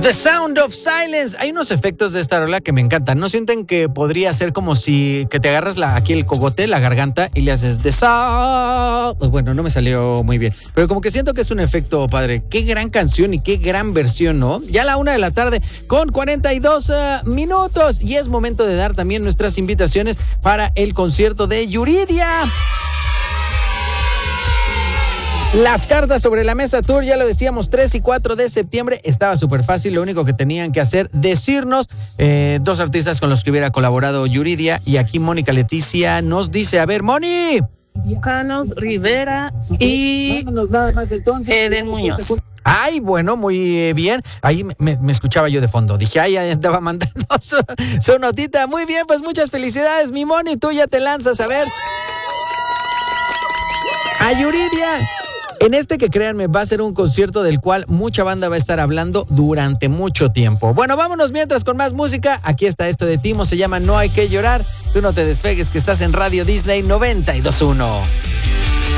The Sound of Silence. Hay unos efectos de esta rola que me encantan. ¿No sienten que podría ser como si que te agarras aquí el cogote, la garganta y le haces The Sound? Pues bueno, no me salió muy bien, pero como que siento que es un efecto padre. Qué gran canción y qué gran versión, ¿no? Ya a la 1:00 con 42 minutos y es momento de dar también nuestras invitaciones para el concierto de Yuridia. Las cartas sobre la mesa tour, ya lo decíamos, 3 y 4 de septiembre, estaba súper fácil, lo único que tenían que hacer, decirnos dos artistas con los que hubiera colaborado Yuridia, y aquí Mónica Leticia nos dice, a ver, Moni. Carlos Rivera y vámonos nada más entonces. Eden Muñoz. Ay, bueno, muy bien. Ahí me escuchaba yo de fondo. Dije, ahí andaba mandando su notita. Muy bien, pues muchas felicidades, mi Moni, tú ya te lanzas, a ver. A Yuridia. En este, que créanme, va a ser un concierto del cual mucha banda va a estar hablando durante mucho tiempo. Bueno, vámonos mientras con más música. Aquí está esto de Timo, se llama No Hay Que Llorar. Tú no te despegues, que estás en Radio Disney 92.1.